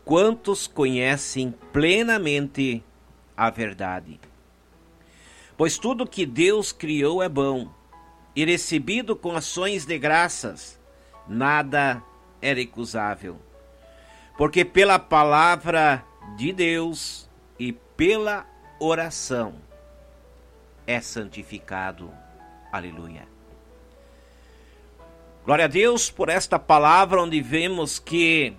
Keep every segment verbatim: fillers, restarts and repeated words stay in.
quantos conhecem plenamente a verdade. Pois tudo que Deus criou é bom, e recebido com ações de graças, nada é recusável. Porque pela palavra de Deus e pela oração é santificado. Aleluia. Glória a Deus por esta palavra, onde vemos que,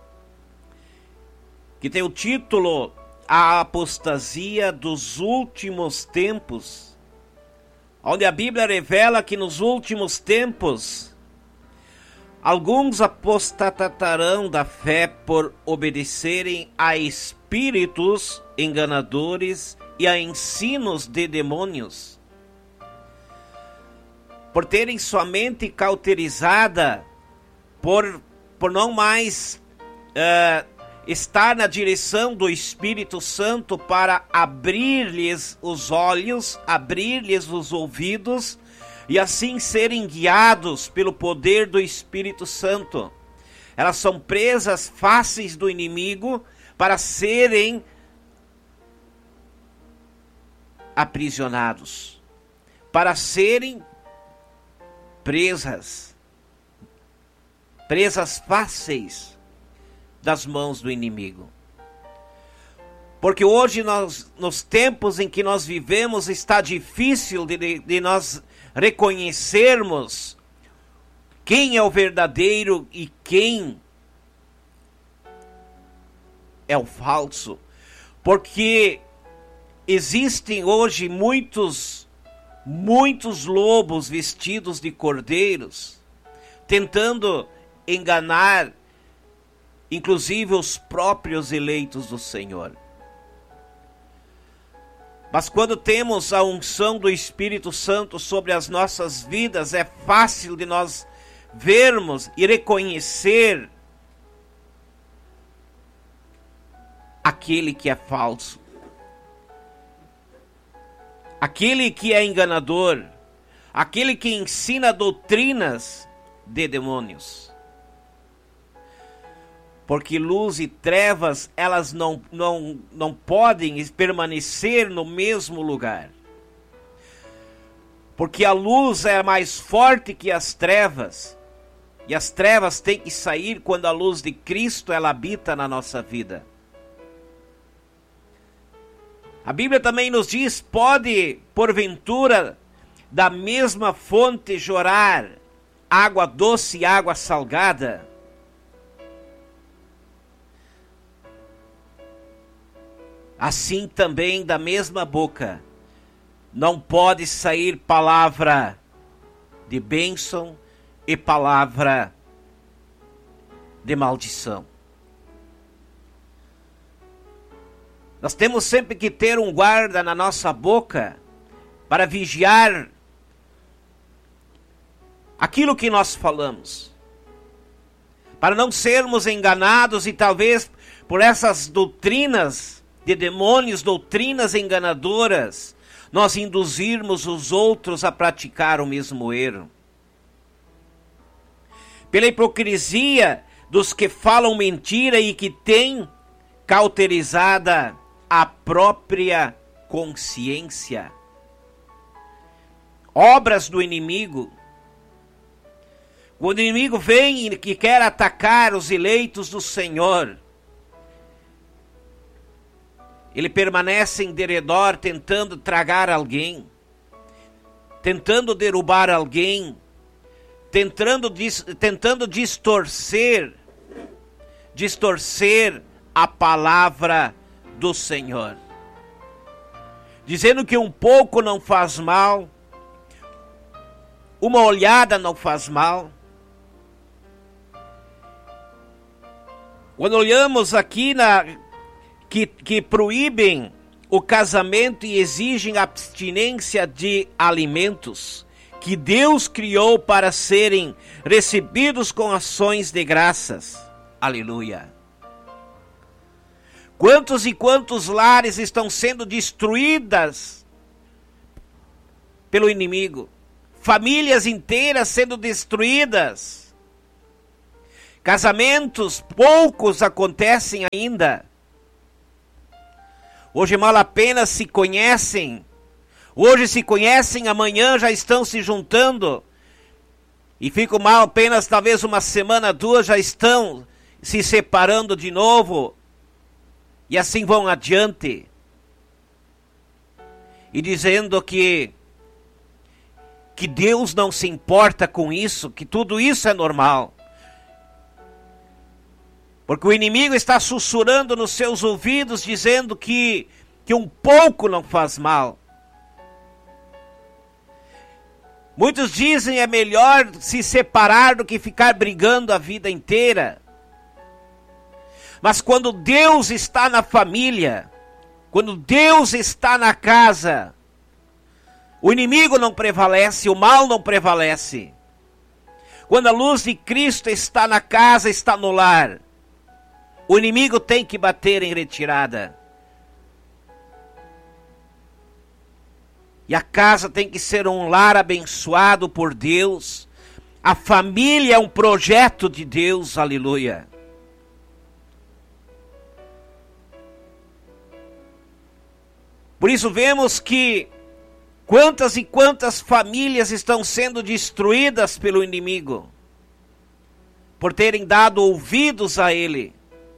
que tem o título A Apostasia dos Últimos Tempos, onde a Bíblia revela que nos últimos tempos alguns apostatarão da fé por obedecerem a espíritos enganadores e a ensinos de demônios, por terem sua mente cauterizada, por, por não mais uh, estar na direção do Espírito Santo para abrir-lhes os olhos, abrir-lhes os ouvidos, e assim serem guiados pelo poder do Espírito Santo. Elas são presas fáceis do inimigo para serem aprisionados, para serem presas, presas fáceis das mãos do inimigo. Porque hoje, nós, nos tempos em que nós vivemos, está difícil de, de, de nós reconhecermos quem é o verdadeiro e quem é o falso. Porque existem hoje muitos, muitos lobos vestidos de cordeiros, tentando enganar, inclusive os próprios eleitos do Senhor. Mas quando temos a unção do Espírito Santo sobre as nossas vidas, é fácil de nós vermos e reconhecer aquele que é falso, aquele que é enganador, aquele que ensina doutrinas de demônios. Porque luz e trevas, elas não, não, não podem permanecer no mesmo lugar. Porque a luz é mais forte que as trevas. E as trevas têm que sair quando a luz de Cristo ela habita na nossa vida. A Bíblia também nos diz, pode, porventura, da mesma fonte jorrar água doce e água salgada? Assim também da mesma boca não pode sair palavra de bênção e palavra de maldição. Nós temos sempre que ter um guarda na nossa boca para vigiar aquilo que nós falamos, para não sermos enganados e talvez por essas doutrinas de demônios, doutrinas enganadoras, nós induzirmos os outros a praticar o mesmo erro. Pela hipocrisia dos que falam mentira e que têm cauterizada a própria consciência. Obras do inimigo. Quando o inimigo vem e que quer atacar os eleitos do Senhor, ele permanece em derredor tentando tragar alguém, tentando derrubar alguém, tentando, tentando distorcer, distorcer a palavra do Senhor. Dizendo que um pouco não faz mal, uma olhada não faz mal. Quando olhamos aqui na... Que, que proíbem o casamento e exigem abstinência de alimentos que Deus criou para serem recebidos com ações de graças. Aleluia. Quantos e quantos lares estão sendo destruídas pelo inimigo? Famílias inteiras sendo destruídas. Casamentos, poucos acontecem ainda. Hoje mal apenas se conhecem. Hoje se conhecem, amanhã já estão se juntando. E ficam mal apenas talvez uma semana, duas, já estão se separando de novo. E assim vão adiante. E dizendo que, que Deus não se importa com isso, que tudo isso é normal. Porque o inimigo está sussurrando nos seus ouvidos, dizendo que, que um pouco não faz mal. Muitos dizem é melhor se separar do que ficar brigando a vida inteira. Mas quando Deus está na família, quando Deus está na casa, o inimigo não prevalece, o mal não prevalece. Quando a luz de Cristo está na casa, está no lar, o inimigo tem que bater em retirada. E a casa tem que ser um lar abençoado por Deus. A família é um projeto de Deus, aleluia. Por isso vemos que quantas e quantas famílias estão sendo destruídas pelo inimigo, por terem dado ouvidos a ele,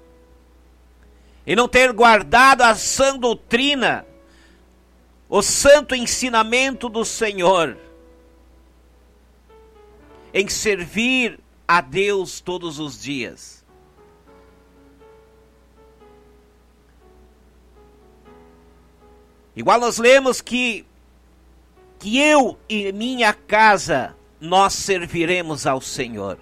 e não ter guardado a sã doutrina, o santo ensinamento do Senhor, em servir a Deus todos os dias. Igual nós lemos que, que eu e minha casa, nós serviremos ao Senhor.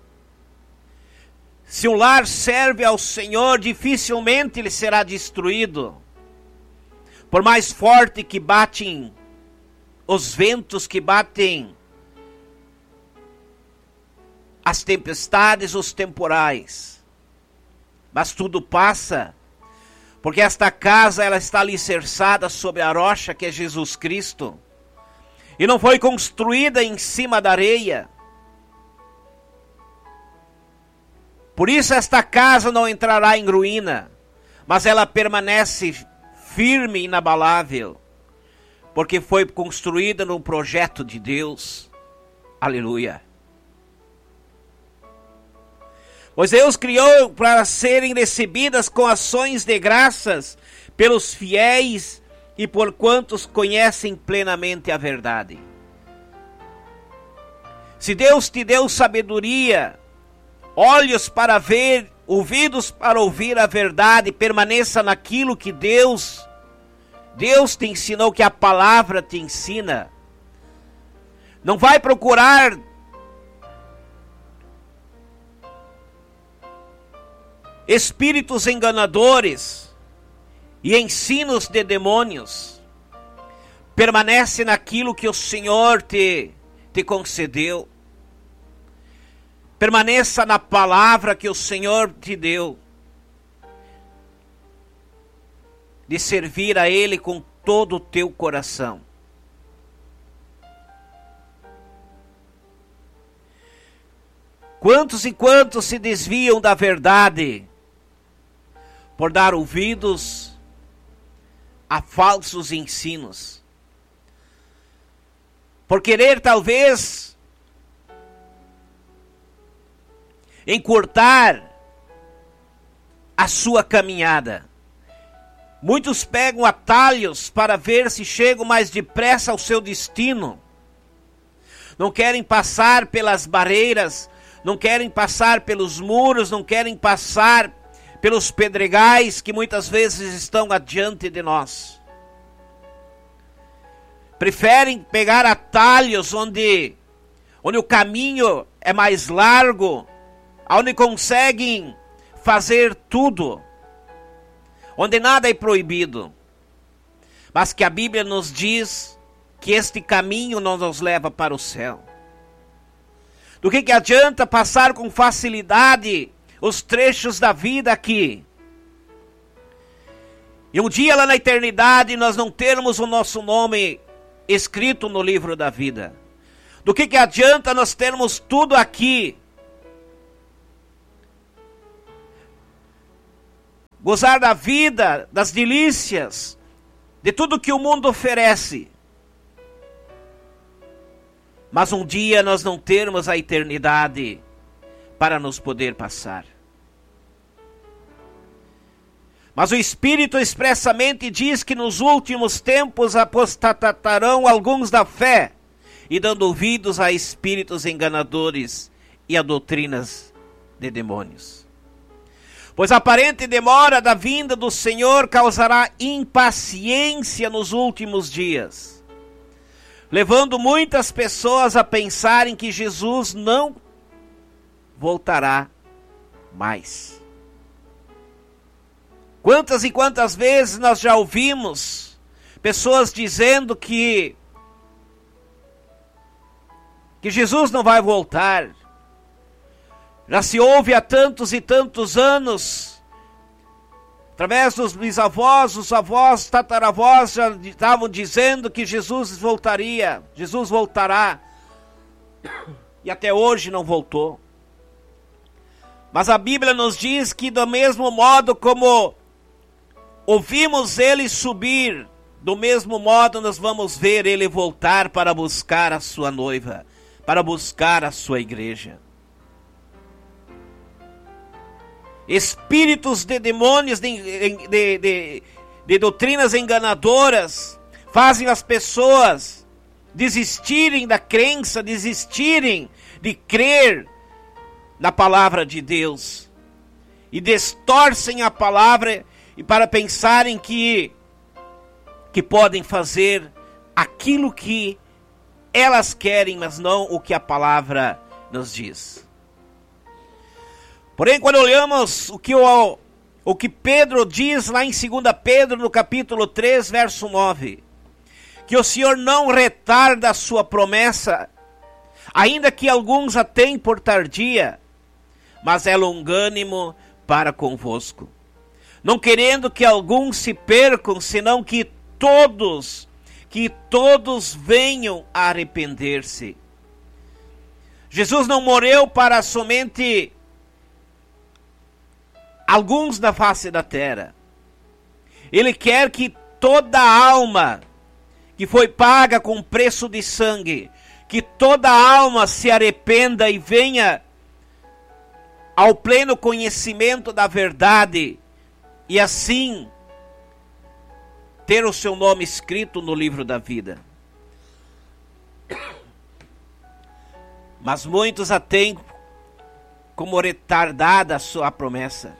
Se um lar serve ao Senhor, dificilmente ele será destruído. Por mais forte que batem os ventos, que batem as tempestades, os temporais. Mas tudo passa, porque esta casa ela está alicerçada sobre a rocha que é Jesus Cristo. E não foi construída em cima da areia. Por isso esta casa não entrará em ruína, mas ela permanece firme e inabalável, porque foi construída no projeto de Deus. Aleluia. Pois Deus criou para serem recebidas com ações de graças pelos fiéis e por quantos conhecem plenamente a verdade. Se Deus te deu sabedoria, olhos para ver, ouvidos para ouvir a verdade, permaneça naquilo que Deus, Deus te ensinou, que a palavra te ensina. Não vai procurar espíritos enganadores e ensinos de demônios. Permanece naquilo que o Senhor te, te concedeu. Permaneça na palavra que o Senhor te deu, de servir a Ele com todo o teu coração. Quantos e quantos se desviam da verdade por dar ouvidos a falsos ensinos, por querer talvez encurtar a sua caminhada. Muitos pegam atalhos para ver se chegam mais depressa ao seu destino. Não querem passar pelas barreiras, não querem passar pelos muros, não querem passar pelos pedregais que muitas vezes estão adiante de nós. Preferem pegar atalhos onde, onde o caminho é mais largo, onde conseguem fazer tudo, onde nada é proibido, mas que a Bíblia nos diz que este caminho não nos leva para o céu. Do que que adianta passar com facilidade os trechos da vida aqui, e um dia lá na eternidade nós não termos o nosso nome escrito no livro da vida? Do que que adianta nós termos tudo aqui gozar da vida, das delícias, de tudo que o mundo oferece. Mas um dia nós não termos a eternidade para nos poder passar. Mas o Espírito expressamente diz que nos últimos tempos apostatarão alguns da fé, e dando ouvidos a espíritos enganadores e a doutrinas de demônios. Pois a aparente demora da vinda do Senhor causará impaciência nos últimos dias, levando muitas pessoas a pensarem que Jesus não voltará mais. Quantas e quantas vezes nós já ouvimos pessoas dizendo que que Jesus não vai voltar. Já se ouve há tantos e tantos anos, através dos bisavós, os avós, tataravós já estavam dizendo que Jesus voltaria, Jesus voltará, e até hoje não voltou. Mas a Bíblia nos diz que do mesmo modo como ouvimos ele subir, do mesmo modo nós vamos ver ele voltar para buscar a sua noiva, para buscar a sua igreja. Espíritos de demônios, de, de, de, de doutrinas enganadoras, fazem as pessoas desistirem da crença, desistirem de crer na palavra de Deus. E distorcem a palavra e para pensarem que, que podem fazer aquilo que elas querem, mas não o que a palavra nos diz. Porém, quando olhamos o que, o, o que Pedro diz lá em Segunda Pedro, no capítulo três, verso nove, que o Senhor não retarda a sua promessa, ainda que alguns a tenham por tardia, mas é longânimo para convosco, não querendo que alguns se percam, senão que todos que todos venham a arrepender-se. Jesus não morreu para somente alguns da face da terra. Ele quer que toda alma que foi paga com preço de sangue, que toda alma se arrependa e venha ao pleno conhecimento da verdade, e assim ter o seu nome escrito no livro da vida. Mas muitos a têm como retardada a sua promessa,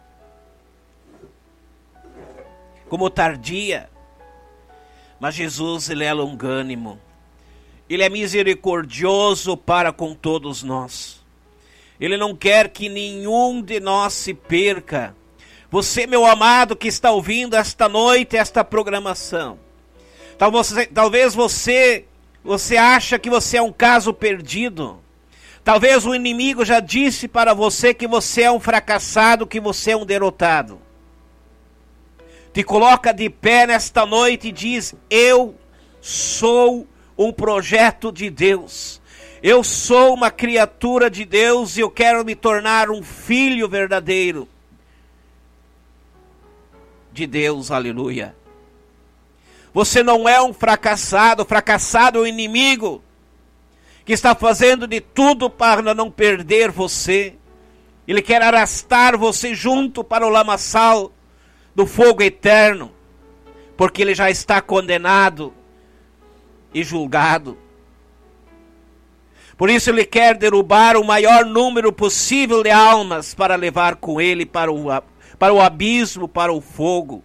como tardia. Mas Jesus, ele é longânimo, ele é misericordioso para com todos nós. Ele não quer que nenhum de nós se perca. Você, meu amado, que está ouvindo esta noite, esta programação, talvez você, você acha que você é um caso perdido. Talvez o inimigo já disse para você que você é um fracassado, que você é um derrotado. Te coloca de pé nesta noite e diz: eu sou um projeto de Deus. Eu sou uma criatura de Deus e eu quero me tornar um filho verdadeiro de Deus, aleluia. Você não é um fracassado, fracassado é o inimigo que está fazendo de tudo para não perder você. Ele quer arrastar você junto para o lamaçal do fogo eterno, porque ele já está condenado e julgado. Por isso ele quer derrubar o maior número possível de almas para levar com ele para o para o abismo, para o fogo.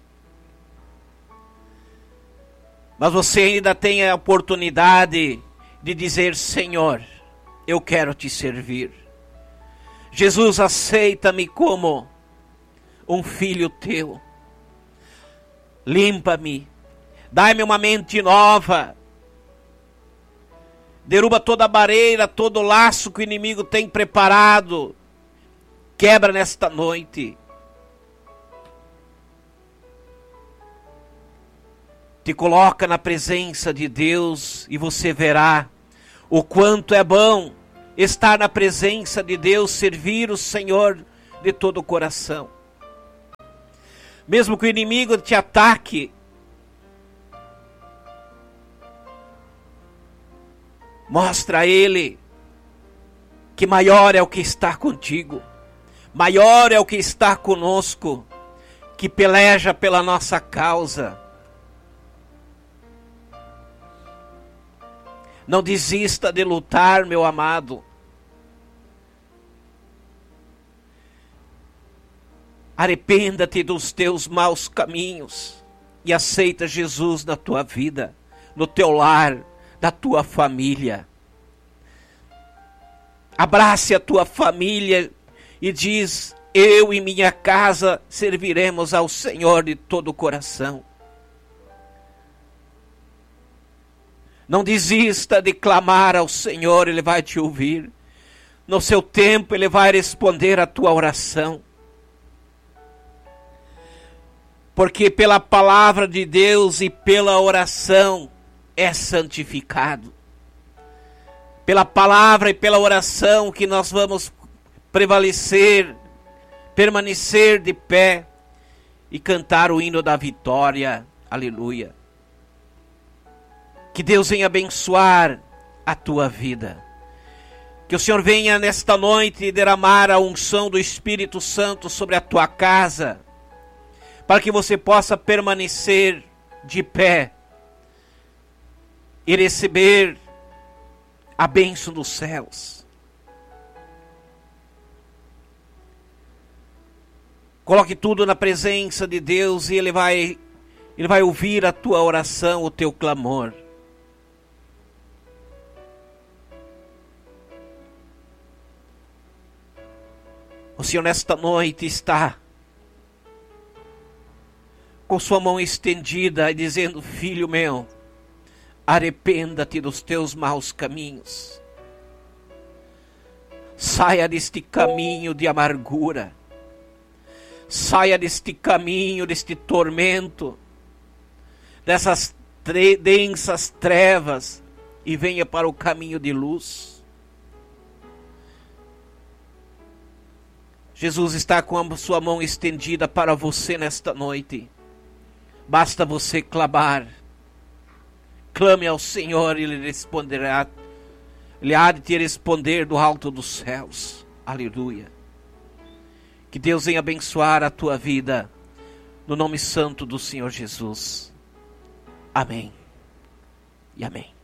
Mas você ainda tem a oportunidade de dizer: Senhor, eu quero te servir. Jesus, aceita-me como um filho teu. Limpa-me, dai-me uma mente nova. Derruba toda a barreira, todo o laço que o inimigo tem preparado. Quebra nesta noite. Te coloca na presença de Deus e você verá o quanto é bom estar na presença de Deus, servir o Senhor de todo o coração. Mesmo que o inimigo te ataque, mostra a ele que maior é o que está contigo, maior é o que está conosco, que peleja pela nossa causa. Não desista de lutar, meu amado. Arrependa-te dos teus maus caminhos e aceita Jesus na tua vida, no teu lar, na tua família. Abrace a tua família e diz: eu e minha casa serviremos ao Senhor de todo o coração. Não desista de clamar ao Senhor, Ele vai te ouvir. No seu tempo Ele vai responder a tua oração. Porque pela palavra de Deus e pela oração é santificado. Pela palavra e pela oração que nós vamos prevalecer, permanecer de pé e cantar o hino da vitória. Aleluia. Que Deus venha abençoar a tua vida. Que o Senhor venha nesta noite derramar a unção do Espírito Santo sobre a tua casa, para que você possa permanecer de pé e receber a bênção dos céus. Coloque tudo na presença de Deus e Ele vai, Ele vai ouvir a tua oração, o teu clamor. O Senhor nesta noite está com sua mão estendida e dizendo: filho meu, arrependa-te dos teus maus caminhos. Saia deste caminho de amargura. Saia deste caminho, deste tormento, dessas tre- densas trevas e venha para o caminho de luz. Jesus está com a sua mão estendida para você nesta noite. Basta você clamar. Clame ao Senhor e Ele responderá. Ele há de te responder do alto dos céus. Aleluia. Que Deus venha abençoar a tua vida, no nome santo do Senhor Jesus. Amém e amém.